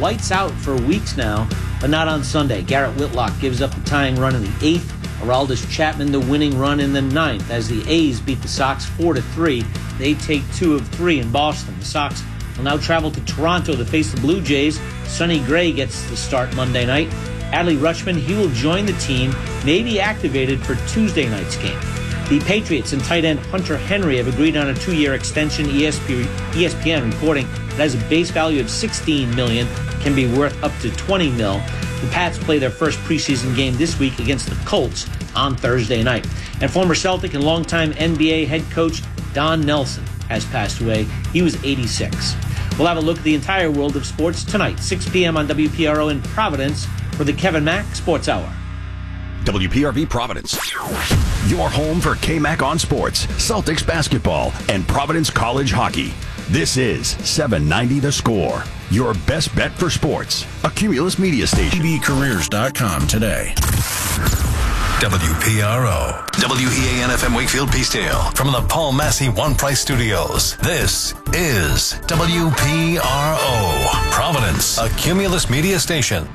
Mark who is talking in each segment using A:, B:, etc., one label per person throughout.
A: lights out for weeks now, but not on Sunday. Garrett Whitlock gives up the tying run in the 8th. Aroldis Chapman the winning run in the 9th as the A's beat the Sox 4-3. They take 2 of 3 in Boston. The Sox will now travel to Toronto to face the Blue Jays. Sonny Gray gets the start Monday night. Adley Rutschman, he will join the team, may be activated for Tuesday night's game. The Patriots and tight end Hunter Henry have agreed on a 2-year extension. ESPN reporting it has a base value of $16 million, can be worth up to $20 million. The Pats play their first preseason game this week against the Colts on Thursday night. And former Celtic and longtime NBA head coach Don Nelson has passed away. He was 86. We'll have a look at the entire world of sports tonight, 6 p.m. on WPRO in Providence for the Kevin Mack Sports Hour.
B: WPRV Providence, your home for K-Mac on sports, Celtics basketball, and Providence College hockey. This is 790 The Score, your best bet for sports. A Cumulus media station.
C: TVCareers.com today. WPRO. WEAN-FM Wakefield Peacedale. From the Paul Massey One Price Studios. This is WPRO. Providence, a Cumulus media station.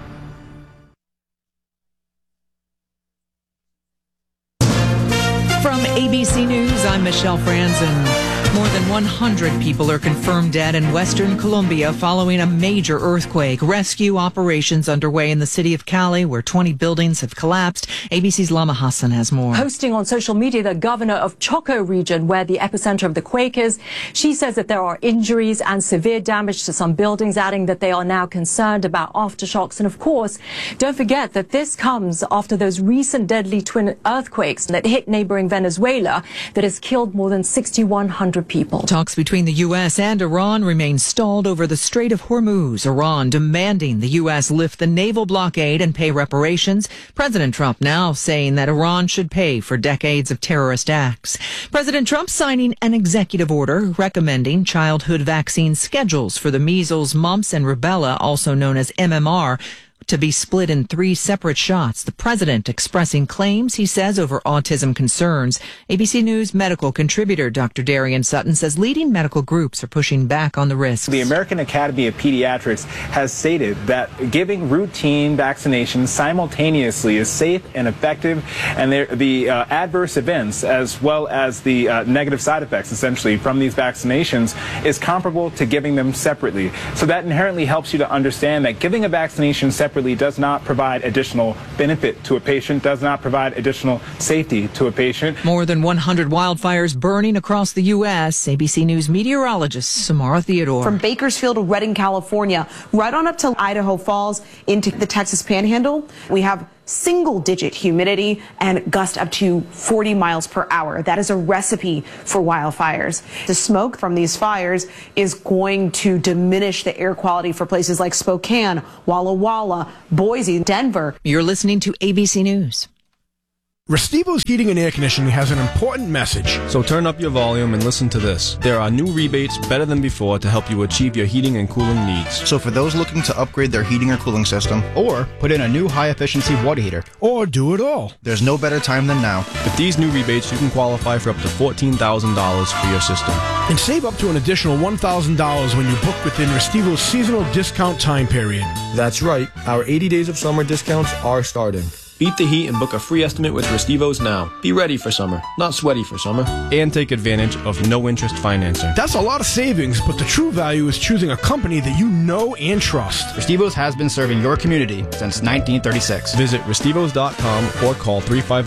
D: From ABC News, I'm Michelle Franzen. More than 100 people are confirmed dead in Western Colombia following a major earthquake. Rescue operations underway in the city of Cali, where 20 buildings have collapsed. ABC's Lama Hassan has more.
E: Posting on social media, the governor of Choco region, where the epicenter of the quake is, she says that there are injuries and severe damage to some buildings, adding that they are now concerned about aftershocks. And of course, don't forget that this comes after those recent deadly twin earthquakes that hit neighboring Venezuela that has killed more than 6,100 people.
D: Talks between the U.S. and Iran remain stalled over the Strait of Hormuz. Iran demanding the U.S. lift the naval blockade and pay reparations. President Trump now saying that Iran should pay for decades of terrorist acts. President Trump signing an executive order recommending childhood vaccine schedules for the measles, mumps, and rubella, also known as MMR, to be split in 3 separate shots. The president expressing claims, he says, over autism concerns. ABC News medical contributor Dr. Darian Sutton says leading medical groups are pushing back on the risks.
F: The American Academy of Pediatrics has stated that giving routine vaccinations simultaneously is safe and effective, and the adverse events as well as the negative side effects essentially from these vaccinations is comparable to giving them separately. So that inherently helps you to understand that giving a vaccination separately does not provide additional benefit to a patient, does not provide additional safety to a patient.
D: More than 100 wildfires burning across the U.S. ABC News meteorologist Samara Theodore.
G: From Bakersfield to Redding, California, right on up to Idaho Falls into the Texas Panhandle, we have single-digit humidity and gust up to 40 miles per hour. That is a recipe for wildfires. The smoke from these fires is going to diminish the air quality for places like Spokane, Walla Walla, Boise, Denver.
D: You're listening to ABC News.
H: Restivo's Heating and Air Conditioning has an important message.
I: So turn up your volume and listen to this. There are new rebates better than before to help you achieve your heating and cooling needs.
J: So for those looking to upgrade their heating or cooling system,
K: or put in a new high-efficiency water heater,
H: or do it all,
J: there's no better time than now.
I: With these new rebates, you can qualify for up to $14,000 for your system.
H: And save up to an additional $1,000 when you book within Restivo's seasonal discount time period.
I: That's right. Our 80 Days of Summer discounts are starting. Beat the heat and book a free estimate with Restivos now. Be ready for summer, not sweaty for summer. And take advantage of no-interest financing.
H: That's a lot of savings, but the true value is choosing a company that you know and trust.
K: Restivos has been serving your community since 1936.
I: Visit Restivos.com or call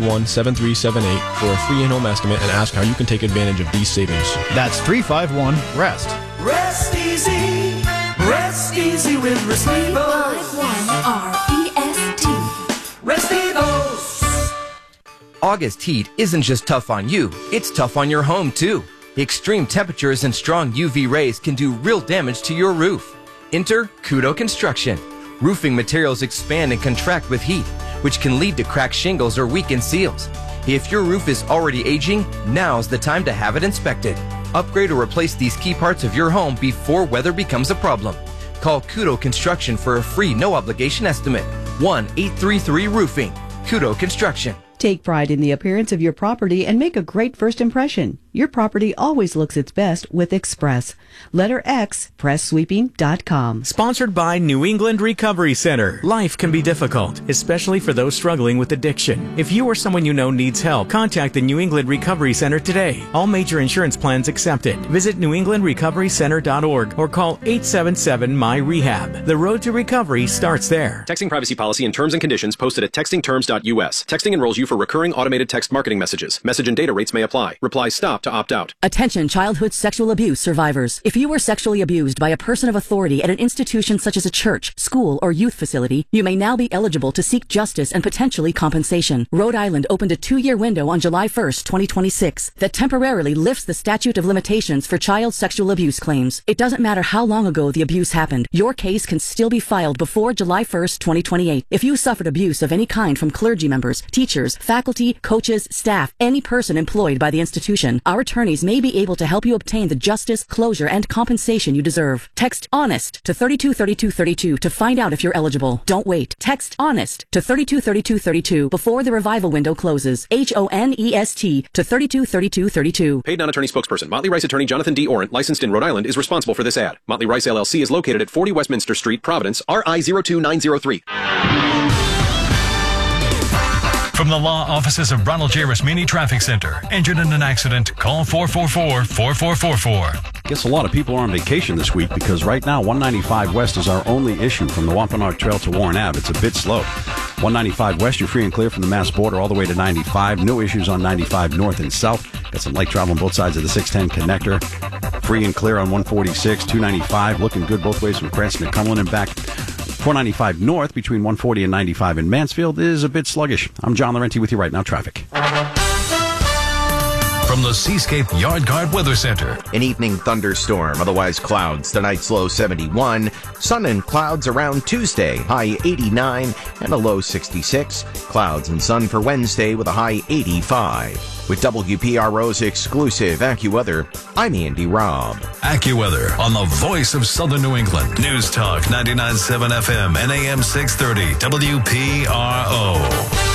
I: 351-7378 for a free in-home estimate and ask how you can take advantage of these savings.
K: That's 351-REST.
L: Rest easy. Rest easy with Restivos. 51-REST. Restivos.
M: August heat isn't just tough on you, it's tough on your home too. Extreme temperatures and strong UV rays can do real damage to your roof. Enter Kudo Construction. Roofing materials expand and contract with heat, which can lead to cracked shingles or weakened seals. If your roof is already aging, now's the time to have it inspected. Upgrade or replace these key parts of your home before weather becomes a problem. Call Kudo Construction for a free no-obligation estimate. 1-833-ROOFING. Kudo Construction.
N: Take pride in the appearance of your property and make a great first impression. Your property always looks its best with Express. Letter X, presssweeping.com.
O: Sponsored by New England Recovery Center. Life can be difficult, especially for those struggling with addiction. If you or someone you know needs help, contact the New England Recovery Center today. All major insurance plans accepted. Visit newenglandrecoverycenter.org or call 877-MY-REHAB. The road to recovery starts there.
P: Texting privacy policy and terms and conditions posted at textingterms.us. Texting enrolls you for recurring automated text marketing messages. Message and data rates may apply. Reply stop to opt out.
Q: Attention childhood sexual abuse survivors. If you were sexually abused by a person of authority at an institution such as a church, school, or youth facility, you may now be eligible to seek justice and potentially compensation. Rhode Island opened a 2-year window on July 1st, 2026 that temporarily lifts the statute of limitations for child sexual abuse claims. It doesn't matter how long ago the abuse happened. Your case can still be filed before July 1st, 2028. If you suffered abuse of any kind from clergy members, teachers, faculty, coaches, staff, any person employed by the institution, our attorneys may be able to help you obtain the justice, closure, and compensation you deserve. Text HONEST to 323232 to find out if you're eligible. Don't wait. Text HONEST to 323232 before the revival window closes. HONEST to 323232.
P: Paid non-attorney spokesperson. Motley Rice attorney Jonathan D. Orant, licensed in Rhode Island, is responsible for this ad. Motley Rice LLC is located at 40 Westminster Street, Providence, RI 02903.
C: From the law offices of Ronald J. Rasmini Traffic Center. Injured in an accident? Call 444-4444.
R: Guess a lot of people are on vacation this week because right now 195 West is our only issue from the Wampanoag Trail to Warren Ave. It's a bit slow. 195 West, you're free and clear from the Mass border all the way to 95. No issues on 95 North and South. Got some light travel on both sides of the 610 connector. Free and clear on 146, 295. Looking good both ways from Cranston to Cumberland and back. 495 North between 140 and 95 in Mansfield is a bit sluggish. I'm John Laurenti with you right now. Traffic.
C: From the Seascape Yard Guard Weather Center.
S: An evening thunderstorm, otherwise clouds. Tonight's low 71. Sun and clouds around Tuesday, high 89 and a low 66. Clouds and sun for Wednesday with a high 85. With WPRO's exclusive AccuWeather, I'm Andy Robb.
C: AccuWeather on the voice of Southern New England. News Talk 99.7 FM and AM 630 WPRO.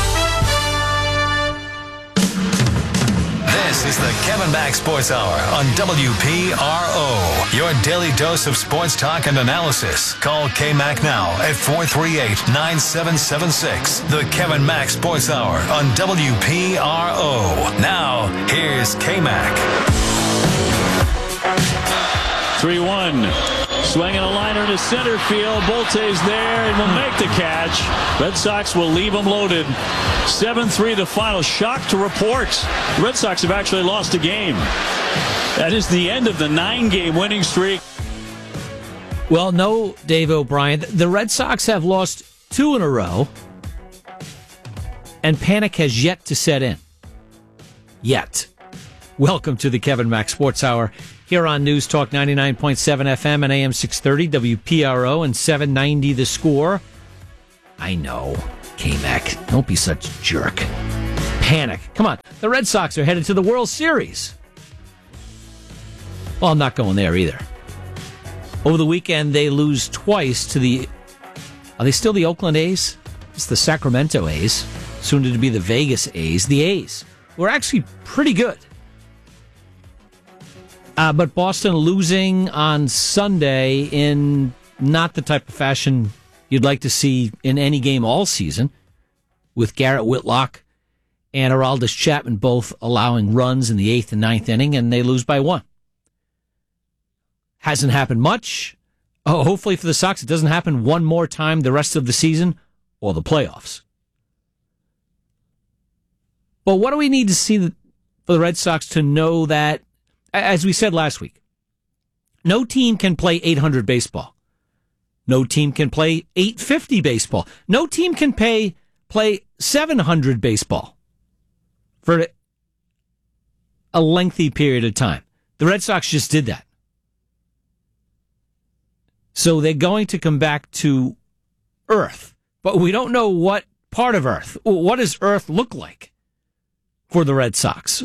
C: This is the Kevin Mack Sports Hour on WPRO. Your daily dose of sports talk and analysis. Call K-Mac now at 438-9776. The Kevin Mack Sports Hour on WPRO. Now, here's K-Mac.
T: 3-1. Swinging a liner to center field. Bolte's there and will make the catch. Red Sox will leave him loaded. 7-3 the final. Shock to report. The Red Sox have actually lost a game. That is the end of the 9-game winning streak.
A: Well, no, Dave O'Brien. The Red Sox have lost 2 in a row, and panic has yet to set in. Yet. Welcome to the Kevin Mack Sports Hour here on News Talk 99.7 FM and AM 630 WPRO and 790 The Score. I know, K-Mac, don't be such a jerk. Panic. Come on. The Red Sox are headed to the World Series. Well, I'm not going there either. Over the weekend, they lose twice to the... Are they still the Oakland A's? It's the Sacramento A's, soon to be the Vegas A's. The A's were actually pretty good. But Boston losing on Sunday in not the type of fashion you'd like to see in any game all season, with Garrett Whitlock and Aroldis Chapman both allowing runs in the 8th and 9th inning, and they lose by 1. Hasn't happened much. Oh, hopefully for the Sox, it doesn't happen one more time the rest of the season or the playoffs. But what do we need to see for the Red Sox to know that, as we said last week, no team can play 800 baseball. No team can play 850 baseball. No team can play 700 baseball for a lengthy period of time. The Red Sox just did that. So they're going to come back to Earth, but we don't know what part of Earth. What does Earth look like for the Red Sox?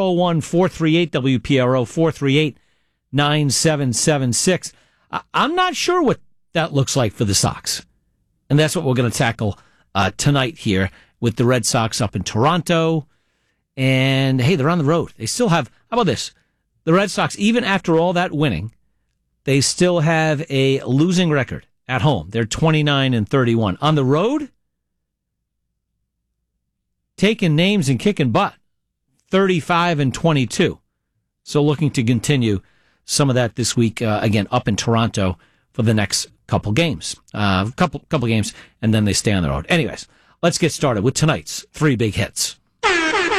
A: 401-438-WPRO, 438-9776. I'm not sure what that looks like for the Sox. And that's what we're going to tackle tonight here with the Red Sox up in Toronto. And, hey, they're on the road. They still have How about this? The Red Sox, even after all that winning, they still have a losing record at home. They're 29-31. On the road, taking names and kicking butt, 35-22. So looking to continue some of that this week, again, up in Toronto for the next couple games. Couple games, and then they stay on the road. Anyways, let's get started with tonight's 3 big hits. All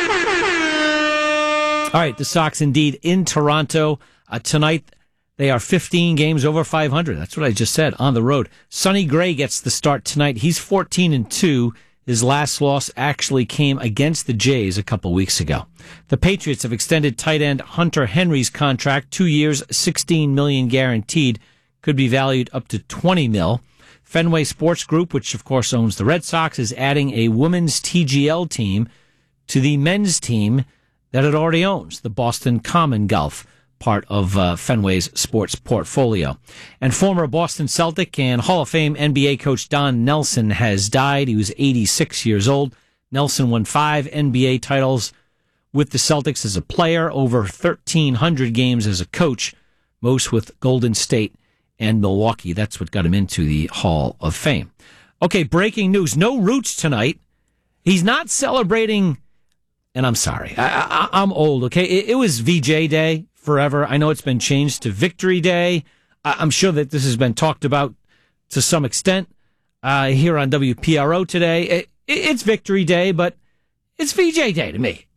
A: right, the Sox indeed in Toronto. Tonight, they are 15 games over 500. That's what I just said, on the road. Sonny Gray gets the start tonight. He's 14-2. His last loss actually came against the Jays a couple weeks ago. The Patriots have extended tight end Hunter Henry's contract, 2 years, $16 million guaranteed, could be valued up to $20 million. Fenway Sports Group, which of course owns the Red Sox, is adding a women's TGL team to the men's team that it already owns, the Boston Common Golf, part of Fenway's sports portfolio. And former Boston Celtic and Hall of Fame NBA coach Don Nelson has died. He was 86 years old. Nelson won 5 NBA titles with the Celtics as a player, over 1,300 games as a coach, most with Golden State and Milwaukee. That's what got him into the Hall of Fame. Okay, breaking news. No Roots tonight. He's not celebrating, and I'm sorry, I'm old, okay? It was VJ Day forever. I know it's been changed to Victory Day. I'm sure that this has been talked about to some extent here on WPRO today. It's Victory Day, but it's VJ Day to me.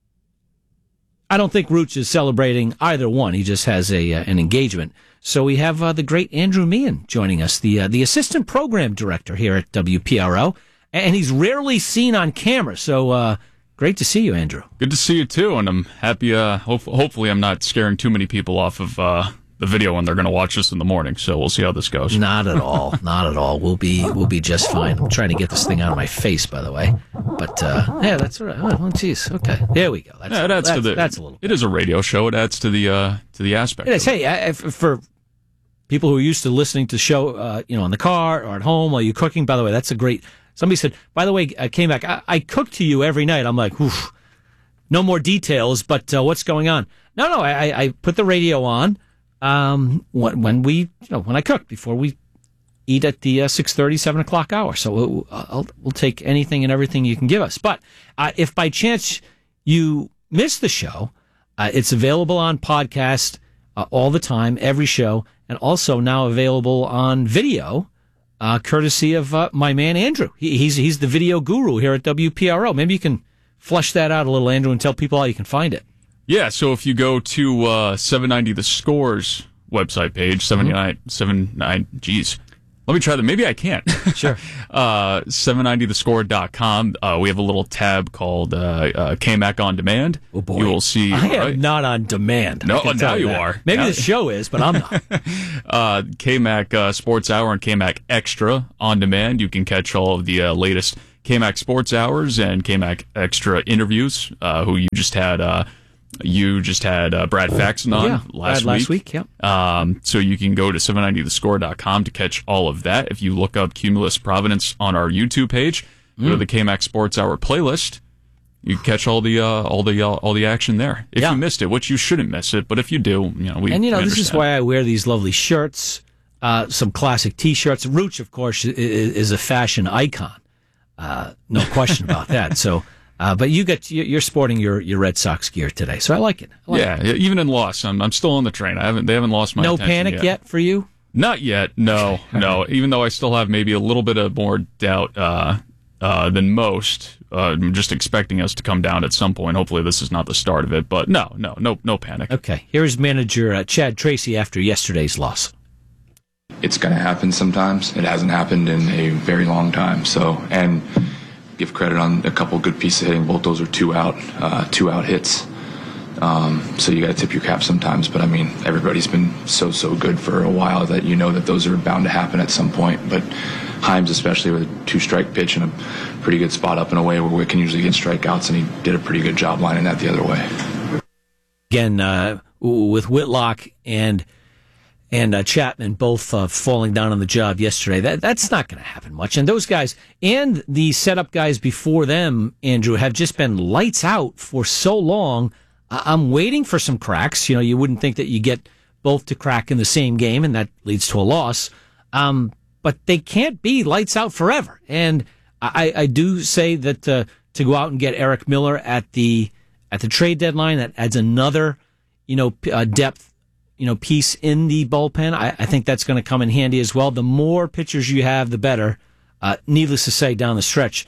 A: I don't think Roots is celebrating either one. He just has an engagement. So we have the great Andrew Meehan joining us, the assistant program director here at WPRO, and he's rarely seen on camera. So great to see you, Andrew.
U: Good to see you, too, and I'm happy. Hopefully I'm not scaring too many people off of the video when they're going to watch this in the morning, so we'll see how this goes.
A: Not at all. Not at all. We'll be just fine. I'm trying to get this thing out of my face, by the way. But, yeah, that's all right. Oh, geez. Okay. There we go. That's a little.
U: It is a radio show. It adds to the aspect.
A: It is. Hey, for people who are used to listening to the show, in the car or at home while you're cooking, by the way, that's a great... Somebody said, by the way, came back, I cook to you every night. I'm like, oof, no more details, but what's going on? No, I put the radio on when I cook, before we eat at the 6:30, 7 o'clock hour. So we'll take anything and everything you can give us. But if by chance you miss the show, it's available on podcast all the time, every show, and also now available on video. Courtesy of my man Andrew. He's the video guru here at WPRO. Maybe you can flesh that out a little, Andrew, and tell people how you can find it.
U: Yeah, so if you go to 790 The Score's website page, 79, geez. Let me try that. Maybe I can't.
A: Sure.
U: 790thescore.com. We have a little tab called KMAC On Demand.
A: Oh, boy.
U: You will see.
A: I am not on demand.
U: No, now you are.
A: Maybe the show is, but I'm not.
U: KMAC Sports Hour and KMAC Extra On Demand. You can catch all of the latest KMAC Sports Hours and KMAC Extra interviews, who you just had... Brad Faxon on last week.
A: Yeah.
U: So you can go to 790thescore.com to catch all of that. If you look up Cumulus Providence on our YouTube page, go to the KMAC Sports Hour playlist. You catch all the action there. If you missed it, which you shouldn't miss it, but if you do, we
A: this is why I wear these lovely shirts, some classic T-shirts. Rooch, of course, is a fashion icon. No question about that. So. But you're sporting your Red Sox gear today, so I like it.
U: Even in loss, I'm still on the train. They haven't lost my attention
A: panic yet for you?
U: Not yet. No. Even though I still have maybe a little bit of more doubt than most. I'm just expecting us to come down at some point. Hopefully, this is not the start of it. But no panic.
A: Okay. Here's manager Chad Tracy after yesterday's loss.
V: It's going to happen sometimes. It hasn't happened in a very long time. And give credit on a couple good pieces of hitting. Both those are two out hits. So you got to tip your cap sometimes. But I mean, everybody's been so good for a while that you know that those are bound to happen at some point. But Himes, especially with a 2-strike pitch and a pretty good spot up and away where we can usually get strikeouts, and he did a pretty good job lining that the other way.
A: Again, with Whitlock and Chapman both falling down on the job yesterday. That's not going to happen much. And those guys and the setup guys before them, Andrew, have just been lights out for so long. I'm waiting for some cracks. You wouldn't think that you get both to crack in the same game, and that leads to a loss. But they can't be lights out forever. And I do say that to go out and get Eric Miller at the trade deadline, that adds another, depth, piece in the bullpen. I think that's going to come in handy as well. The more pitchers you have, the better. Needless to say, down the stretch,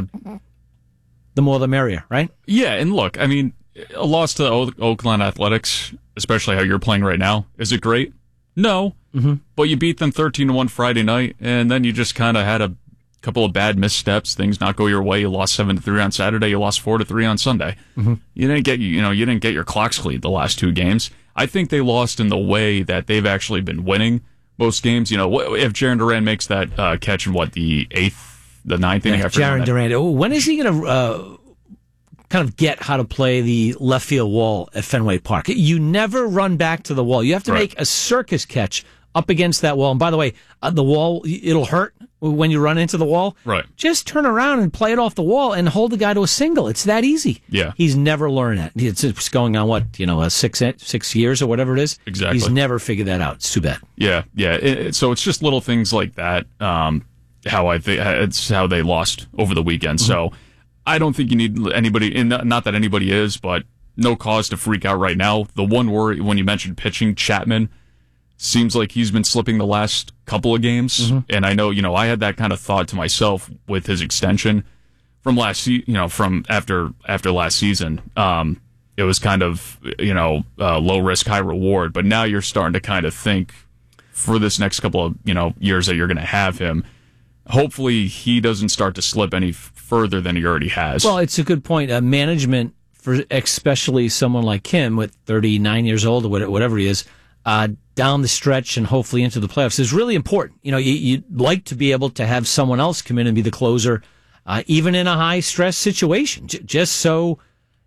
A: the more the merrier, right?
U: Yeah, and look, I mean, a loss to Oakland Athletics, especially how you're playing right now, is it great? No.
A: Mm-hmm.
U: But you beat them 13-1 Friday night, and then you just kind of had a couple of bad missteps, things not go your way. You lost 7-3 on Saturday, you lost 4-3 on Sunday.
A: Mm-hmm.
U: You didn't get your clocks cleaned the last two games. I think they lost in the way that they've actually been winning most games. If Jarren Duran makes that catch in the ninth inning,
A: Jarren Duran. When is he going to kind of get how to play the left field wall at Fenway Park? You never run back to the wall. You have to make a circus catch up against that wall. And by the way, the wall, it'll hurt when you run into the wall.
U: Right.
A: Just turn around and play it off the wall and hold the guy to a single. It's that easy.
U: Yeah.
A: He's never learned that. It's going on, 6 years or whatever it is?
U: Exactly.
A: He's never figured that out. It's too bad.
U: Yeah. So it's just little things like that. How I think it's how they lost over the weekend.
A: Mm-hmm.
U: So I don't think you need anybody, and not that anybody is, but no cause to freak out right now. The one worry when you mentioned pitching, Chapman seems like he's been slipping the last couple of games,
A: Mm-hmm.
U: and I know I had that kind of thought to myself with his extension from from after last season. It was kind of low risk, high reward, but now you're starting to kind of think for this next couple of years that you're going to have him. Hopefully, he doesn't start to slip any further than he already has.
A: Well, it's a good point. Management, for especially someone like him with 39 years old or whatever he is, down the stretch and hopefully into the playoffs is really important. You'd like to be able to have someone else come in and be the closer, even in a high stress situation. Just so,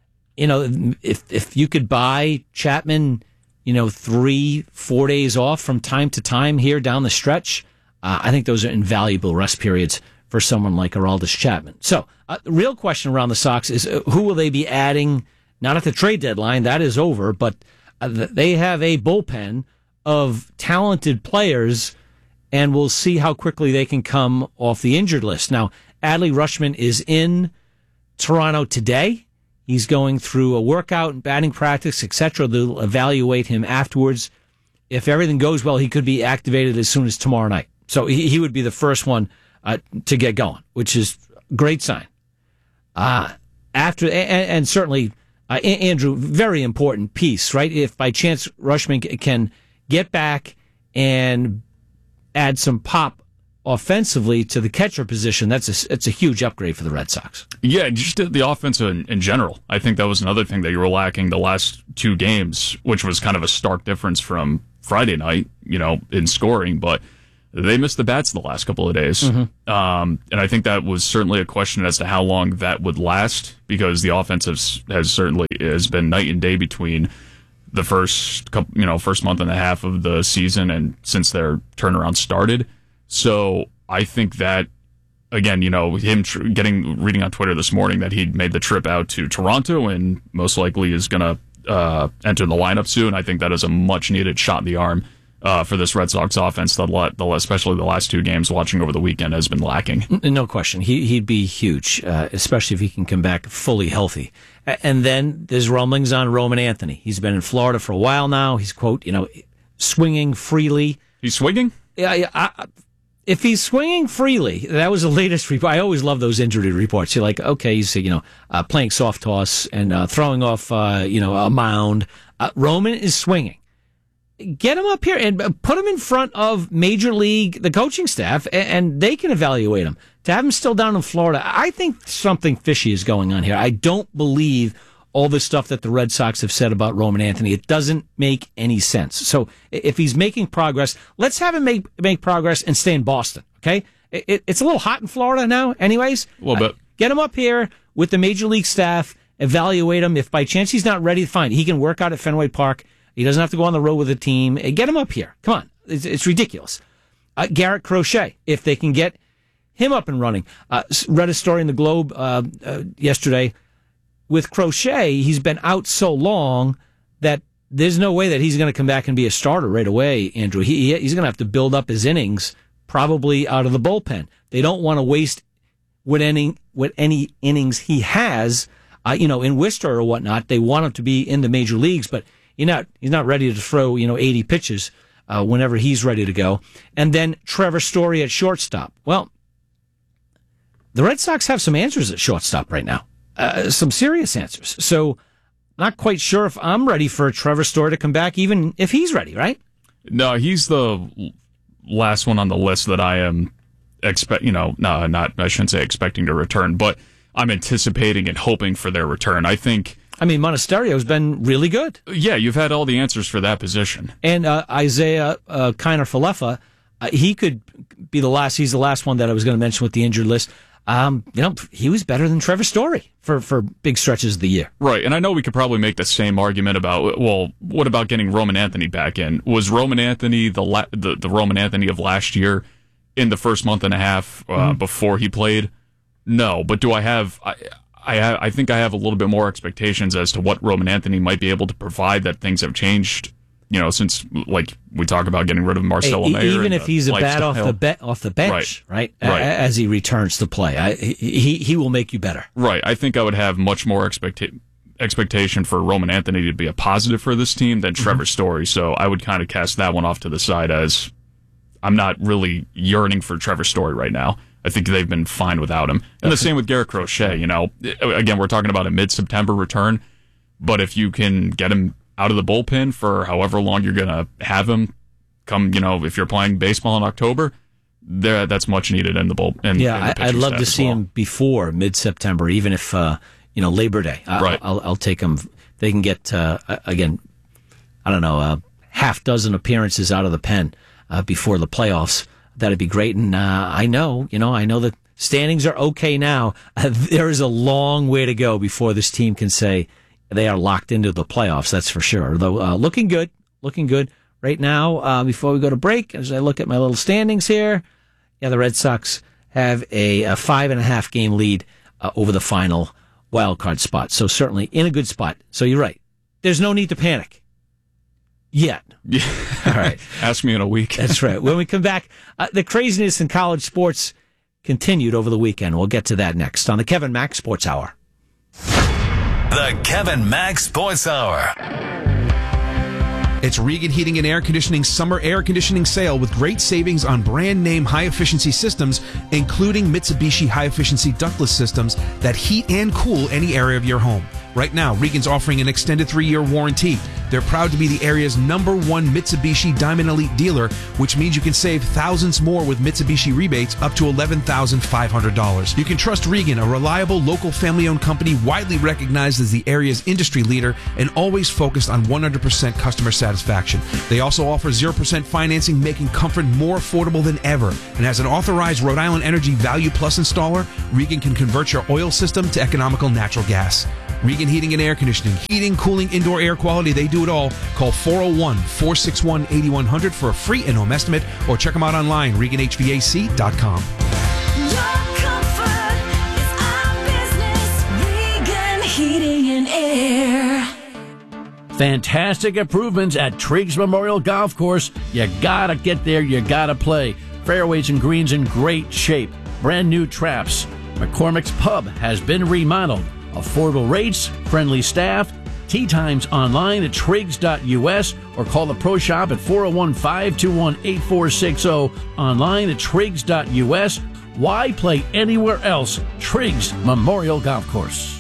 A: if you could buy Chapman, 3-4 days off from time to time here down the stretch, I think those are invaluable rest periods for someone like Aroldis Chapman. So, the real question around the Sox is who will they be adding, not at the trade deadline, that is over, but they have a bullpen of talented players, and we'll see how quickly they can come off the injured list. Now, Adley Rutschman is in Toronto today. He's going through a workout and batting practice, etc. They'll evaluate him afterwards. If everything goes well, he could be activated as soon as tomorrow night. So he would be the first one to get going, which is a great sign. And certainly, Andrew, very important piece, right? If by chance Rutschman can get back and add some pop offensively to the catcher position, it's a huge upgrade for the Red Sox.
U: Yeah, just the offense in general. I think that was another thing that you were lacking the last two games, which was kind of a stark difference from Friday night, in scoring, but they missed the bats the last couple of days.
A: Mm-hmm.
U: And I think that was certainly a question as to how long that would last, because the offense has been night and day between the first month and a half of the season and since their turnaround started. So I think that, again, him reading on Twitter this morning that he'd made the trip out to Toronto and most likely is going to enter the lineup soon. I think that is a much needed shot in the arm for this Red Sox offense that especially the last two games watching over the weekend has been lacking.
A: No question. He'd be huge, especially if he can come back fully healthy. And then there's rumblings on Roman Anthony. He's been in Florida for a while now. He's, quote, swinging freely.
U: He's swinging?
A: Yeah. If he's swinging freely, that was the latest report. I always love those injury reports. You're like, okay, he's playing soft toss and throwing off a mound. Roman is swinging. Get him up here and put him in front of Major League, the coaching staff, and they can evaluate him. To have him still down in Florida, I think something fishy is going on here. I don't believe all the stuff that the Red Sox have said about Roman Anthony. It doesn't make any sense. So if he's making progress, let's have him make progress and stay in Boston, okay? It's a little hot in Florida now anyways.
U: A little bit.
A: Get him up here with the Major League staff, evaluate him. If by chance he's not ready, fine. He can work out at Fenway Park. He doesn't have to go on the road with the team. Get him up here. Come on. It's ridiculous. Garrett Crochet, if they can get him up and running. Read a story in the Globe yesterday with Crochet, he's been out so long that there's no way that he's going to come back and be a starter right away, Andrew. He's going to have to build up his innings probably out of the bullpen. They don't want to waste what any innings he has, in Worcester or whatnot. They want him to be in the major leagues, but he's not ready to throw, 80 pitches whenever he's ready to go. And then Trevor Story at shortstop. Well, the Red Sox have some answers at shortstop right now, some serious answers. So not quite sure if I'm ready for Trevor Story to come back, even if he's ready, right?
U: No, he's the last one on the list that I am I shouldn't say expecting to return, but I'm anticipating and hoping for their return.
A: Monasterio's been really good.
U: Yeah, you've had all the answers for that position.
A: And Isaiah Kiner-Falefa, he could be the last. He's the last one that I was going to mention with the injured list. He was better than Trevor Story for big stretches of the year.
U: Right, and I know we could probably make the same argument about, well, what about getting Roman Anthony back in? Was Roman Anthony the Roman Anthony of last year in the first month and a half before he played? No, but do I have... I think I have a little bit more expectations as to what Roman Anthony might be able to provide, that things have changed, since, like, we talk about getting rid of Marcelo Mayer.
A: Even if he's a bat off the bench, right? As he returns to play, he will make you better.
U: Right. I think I would have much more expectation for Roman Anthony to be a positive for this team than Trevor Story, so I would kind of cast that one off to the side, as I'm not really yearning for Trevor Story right now. I think they've been fine without him. And the same with Garrett Crochet. Again, we're talking about a mid-September return, but if you can get him out of the bullpen for however long you're going to have him come, if you're playing baseball in October, that's much needed in the bullpen.
A: Yeah, I'd love to see him before mid-September, even if, Labor Day.
U: Right.
A: I'll take him. They can get, again, a half dozen appearances out of the pen before the playoffs. That'd be great. And I know the standings are okay now. There is a long way to go before this team can say they are locked into the playoffs. That's for sure. Though looking good right now. Before we go to break, as I look at my little standings here, the Red Sox have a 5.5 game lead over the final wild card spot. So certainly in a good spot. So you're right. There's no need to panic. Yet.
U: Yeah.
A: All right.
U: Ask me in a week.
A: That's right. When we come back, the craziness in college sports continued over the weekend. We'll get to that next on the Kevin Mack Sports Hour.
C: The Kevin Mack Sports Hour.
B: It's Regan Heating and Air Conditioning's summer air conditioning sale with great savings on brand name high-efficiency systems, including Mitsubishi high-efficiency ductless systems that heat and cool any area of your home. Right now, Regan's offering an extended 3-year warranty. They're proud to be the area's #1 Mitsubishi Diamond Elite dealer, which means you can save thousands more with Mitsubishi rebates up to $11,500. You can trust Regan, a reliable local family-owned company widely recognized as the area's industry leader and always focused on 100% customer satisfaction. They also offer 0% financing, making comfort more affordable than ever. And as an authorized Rhode Island Energy Value Plus installer, Regan can convert your oil system to economical natural gas. Regan Heating and Air Conditioning. Heating, cooling, indoor air quality, they do it all. Call 401-461-8100 for a free in-home estimate or check them out online, reganhvac.com.
L: Your comfort is our business. Regan Heating and Air.
E: Fantastic improvements at Triggs Memorial Golf Course. You gotta get there, you gotta play. Fairways and greens in great shape. Brand new traps. McCormick's Pub has been remodeled. Affordable rates, friendly staff, tee times online at Triggs.us or call the Pro Shop at 401-521-8460. Online at Triggs.us. Why play anywhere else? Triggs Memorial Golf Course.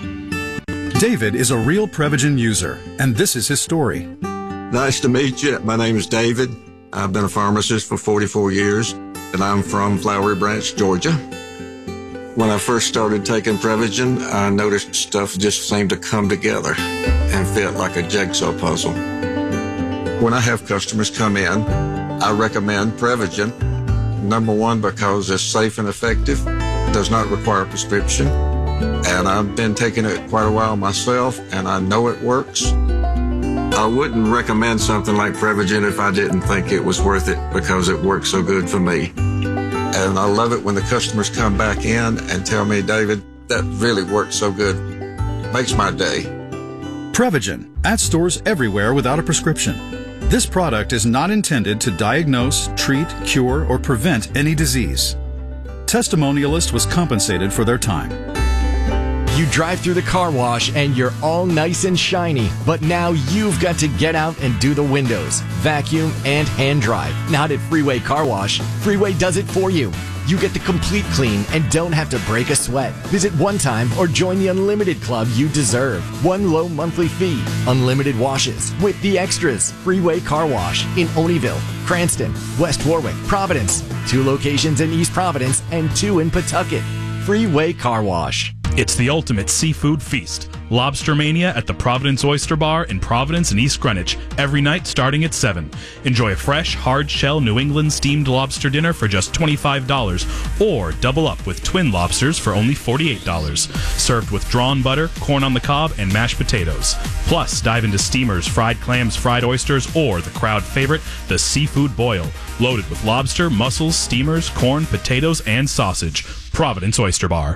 W: David is a real Prevagen user, and this is his story.
X: Nice to meet you. My name is David. I've been a pharmacist for 44 years, and I'm from Flowery Branch, Georgia. When I first started taking Prevagen, I noticed stuff just seemed to come together and fit like a jigsaw puzzle. When I have customers come in, I recommend Prevagen. Number one, because it's safe and effective, does not require a prescription, and I've been taking it quite a while myself, and I know it works. I wouldn't recommend something like Prevagen if I didn't think it was worth it because it works so good for me. And I love it when the customers come back in and tell me, David, that really worked so good. makes my day.
W: Prevagen, at stores everywhere without a prescription. This product is not intended to diagnose, treat, cure, or prevent any disease. Testimonialist was compensated for their time.
D: You drive through the car wash and you're all nice and shiny, but now you've got to get out and do the windows, vacuum, and hand dry. Not at Freeway Car Wash. Freeway does it for you. You get the complete clean and don't have to break a sweat. Visit one time or join the Unlimited Club you deserve. One low monthly fee. Unlimited washes with the extras. Freeway Car Wash in Oneyville, Cranston, West Warwick, Providence. 2 locations in East Providence and 2 in Pawtucket. Freeway Car Wash.
F: It's the ultimate seafood feast. Lobster Mania at the Providence Oyster Bar in Providence and East Greenwich, every night starting at 7. Enjoy a fresh, hard-shell New England steamed lobster dinner for just $25, or double up with twin lobsters for only $48. Served with drawn butter, corn on the cob, and mashed potatoes. Plus, dive into steamers, fried clams, fried oysters, or the crowd favorite, the seafood boil. Loaded with lobster, mussels, steamers, corn, potatoes, and sausage. Providence Oyster Bar.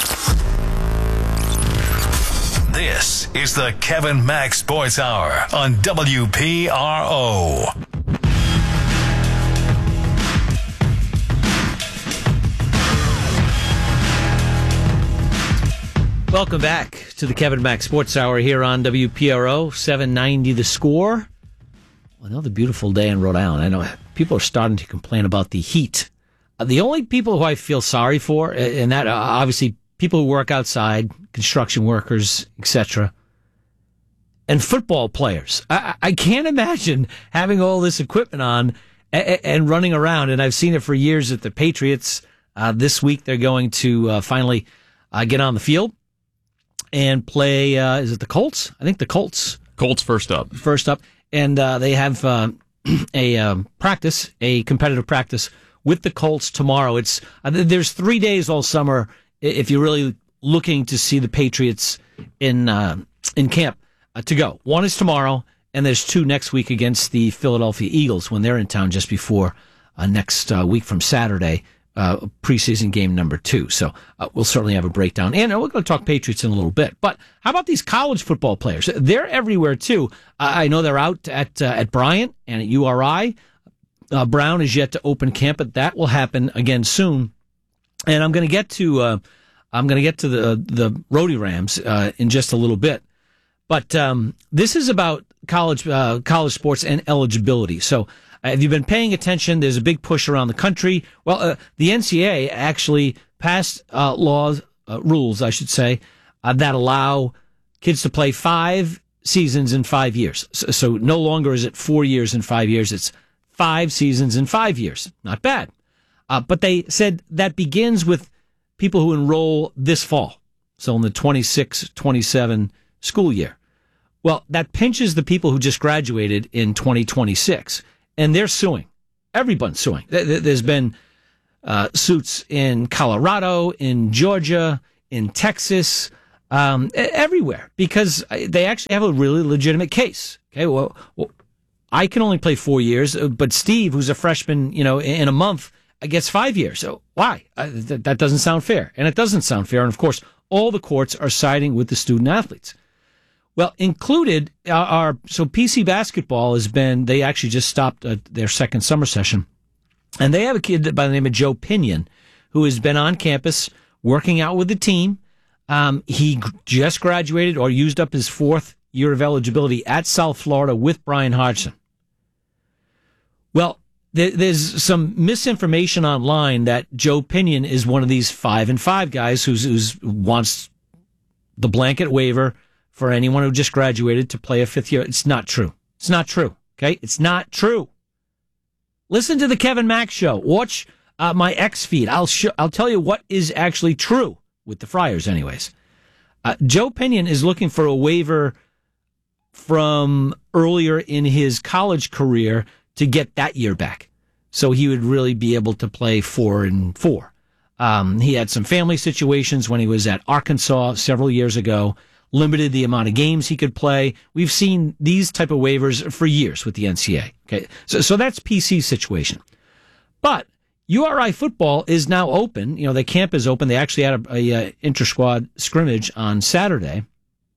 C: This is the Kevin Mack Sports Hour on WPRO.
A: Welcome back to the Kevin Mack Sports Hour here on WPRO 790 The Score. Another beautiful day in Rhode Island. I know people are starting to complain about the heat. The only people who I feel sorry for, and that obviously people who work outside, construction workers, etc., and football players. I can't imagine having all this equipment on and running around, and I've seen it for years at the Patriots. This week they're going to finally get on the field and play, is it the Colts? I think the Colts.
U: Colts first up.
A: First up. And they have a competitive practice with the Colts tomorrow. There's 3 days all summer if you're really looking to see the Patriots in camp to go. One is tomorrow, and there's 2 next week against the Philadelphia Eagles when they're in town just before next week from Saturday, preseason game number 2. So we'll certainly have a breakdown. And we're going to talk Patriots in a little bit. But how about these college football players? They're everywhere, too. I know they're out at Bryant and at URI. Brown is yet to open camp, but that will happen again soon. And I'm going to get to the Rhody Rams in just a little bit, but this is about college sports and eligibility. So, have you been paying attention? There's a big push around the country. Well, the NCAA actually passed rules, I should say, that allow kids to play 5 seasons in 5 years. So no longer is it 4 years and 5 years; it's 5 seasons in 5 years. Not bad. But they said that begins with people who enroll this fall, so in the 26-27 school year. Well, that pinches the people who just graduated in 2026, and they're suing. Everyone's suing. There's been suits in Colorado, in Georgia, in Texas, everywhere, because they actually have a really legitimate case. Okay, well I can only play 4 years, but Steve, who's a freshman, in a month, gets 5 years. So why? That doesn't sound fair. And it doesn't sound fair. And of course, all the courts are siding with the student athletes. Well, included so PC basketball they actually just stopped their second summer session. And they have a kid by the name of Joe Pinion, who has been on campus working out with the team. He just graduated or used up his 4th year of eligibility at South Florida with Brian Hodgson. Well, there's some misinformation online that Joe Pinion is one of these 5-and-5 guys who wants the blanket waiver for anyone who just graduated to play a 5th year. It's not true. It's not true. Okay? It's not true. Listen to the Kevin Mack Show. Watch my X feed. I'll tell you what is actually true with the Friars anyways. Joe Pinion is looking for a waiver from earlier in his college career to get that year back. So he would really be able to play 4 and 4. He had some family situations when he was at Arkansas several years ago, limited the amount of games he could play. We've seen these type of waivers for years with the NCAA. Okay, so that's PC's situation. But URI football is now open. The camp is open. They actually had a inter-squad scrimmage on Saturday.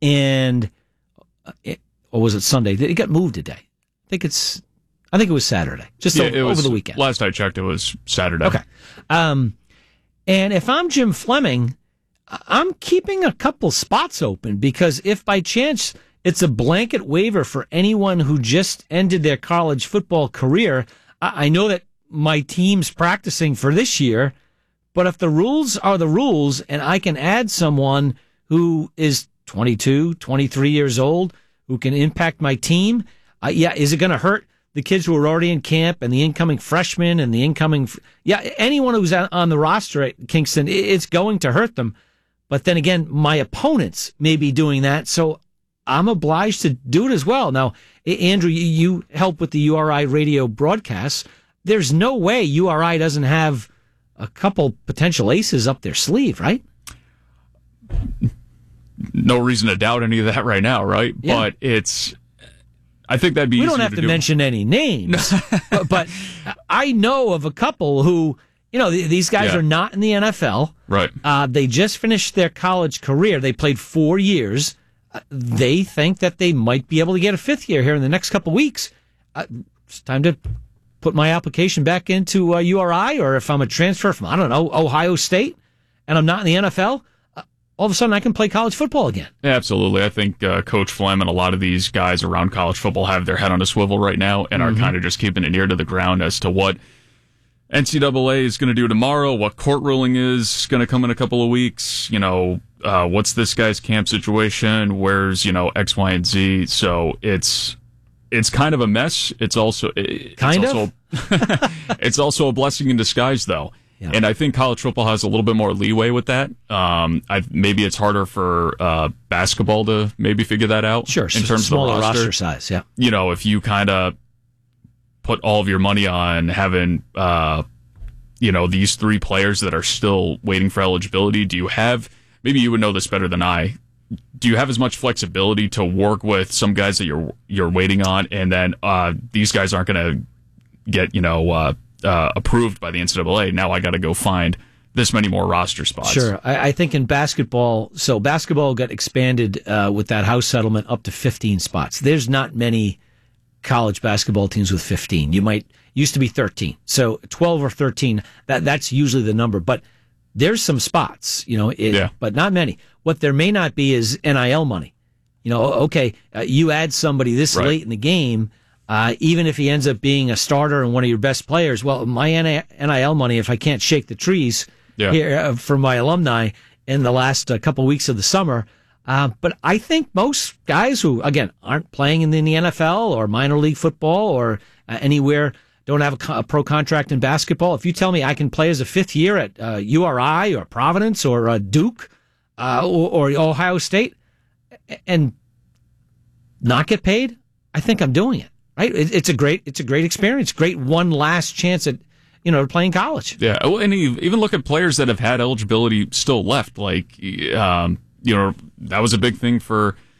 A: and or was it Sunday? It got moved today. I think it was Saturday, just over the weekend.
U: Last I checked, it was Saturday.
A: Okay. And if I'm Jim Fleming, I'm keeping a couple spots open, because if by chance it's a blanket waiver for anyone who just ended their college football career, I know that my team's practicing for this year, but if the rules are the rules and I can add someone who is 22, 23 years old, who can impact my team, is it going to hurt the kids who are already in camp and the incoming freshmen and the incoming... anyone who's on the roster at Kingston, it's going to hurt them. But then again, my opponents may be doing that, so I'm obliged to do it as well. Now, Andrew, you help with the URI radio broadcasts. There's no way URI doesn't have a couple potential aces up their sleeve, right?
U: No reason to doubt any of that right now, right? Yeah. But I think that'd be
A: we
U: easier
A: don't have to mention any names, but I know of a couple who, these guys are not in the NFL.
U: Right.
A: They just finished their college career. They played 4 years. They think that they might be able to get a fifth year here in the next couple weeks. It's time to put my application back into URI, or if I'm a transfer from, Ohio State, and I'm not in the NFL, all of a sudden I can play college football again.
U: Yeah, absolutely. I think Coach Flem and a lot of these guys around college football have their head on a swivel right now and are kind of just keeping an ear to the ground as to what NCAA is going to do tomorrow, what court ruling is going to come in a couple of weeks, what's this guy's camp situation, where's, X, Y, and Z. So it's kind of a mess. It's also it's also a blessing in disguise, though. Yeah. And I think college football has a little bit more leeway with that. Maybe it's harder for basketball to maybe figure that out.
A: Sure,
U: in terms
A: of the
U: roster
A: size. Yeah,
U: if you kind of put all of your money on having these three players that are still waiting for eligibility, do you have? Maybe you would know this better than I. Do you have as much flexibility to work with some guys that you're waiting on, and then these guys aren't going to get approved by the NCAA? Now I got to go find this many more roster spots.
A: Sure, I think in basketball, so basketball got expanded with that House settlement up to 15 spots. There's not many college basketball teams with 15. Used to be 13, so 12 or 13. That's usually the number, but there's some spots, but not many. What there may not be is NIL money. You add somebody this late in the game, even if he ends up being a starter and one of your best players. Well, my NIL money, if I can't shake the trees here for my alumni in the last couple weeks of the summer. But I think most guys who, again, aren't playing in the NFL or minor league football or anywhere, don't have a pro contract in basketball. If you tell me I can play as a fifth year at URI or Providence or Duke or Ohio State and not get paid, I think I'm doing it. Right? It's a great experience. Great one last chance at playing college.
U: Yeah, and even look at players that have had eligibility still left. Like that was a big thing for